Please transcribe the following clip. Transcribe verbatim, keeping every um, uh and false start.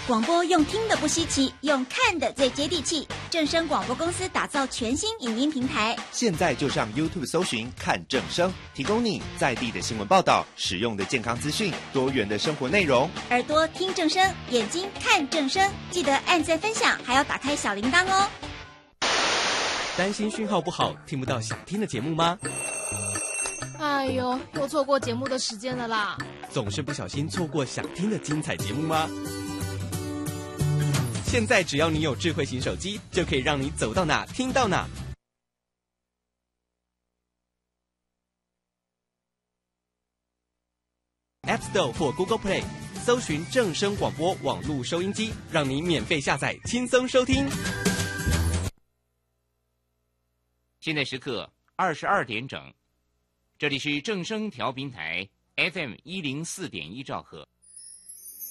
广播用听的不稀奇，用看的最接地气。正声广播公司打造全新影音平台， 现在就上 YouTube 搜寻看正声，提供你在地的新闻报道、实用的健康资讯、多元的生活内容。 耳朵听正声，眼睛看正声，记得按赞分享，还要打开小铃铛哦。 担心讯号不好，听不到想听的节目吗？ 哎呦，又错过节目的时间了啦！ 总是不小心错过想听的精彩节目吗？现在只要你有智慧型手机，就可以让你走到哪听到哪。App Store 或 Google Play 搜寻正声广播网络收音机，让你免费下载，轻松收听。 现在时刻二十二点整，这里是正声调频台 F M 一零四点一兆赫。